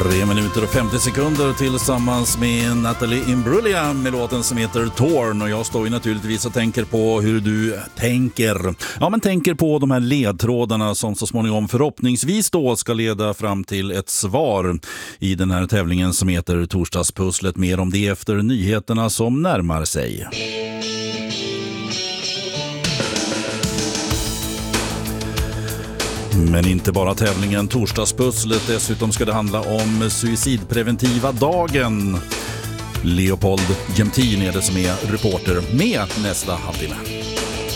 3 minuter och 50 sekunder tillsammans med Natalie Imbruglia med låten som heter Torn. Och jag står ju naturligtvis och tänker på hur du tänker. Ja, men tänker på de här ledtrådarna som så småningom förhoppningsvis då ska leda fram till ett svar i den här tävlingen som heter Torsdagspusslet. Mer om det efter nyheterna som närmar sig. Men inte bara tävlingen Torsdagspusslet, dessutom ska det handla om suicidpreventiva dagen. Leopold Gemtin är det som är reporter med nästa halvtimme.